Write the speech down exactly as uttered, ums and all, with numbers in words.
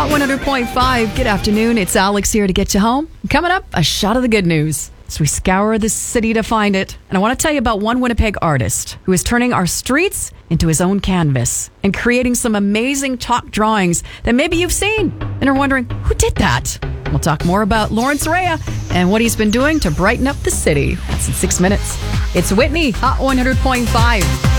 Hot one hundred point five. Good afternoon. It's Alex here to get you home. Coming up, a shot of the good news as we scour the city to find it. And I want to tell you about one Winnipeg artist who is turning our streets into his own canvas and creating some amazing chalk drawings that maybe you've seen and are wondering, who did that? We'll talk more about Lawrence Rea and what he's been doing to brighten up the city. That's in six minutes. It's Whitney, Hot one hundred point five.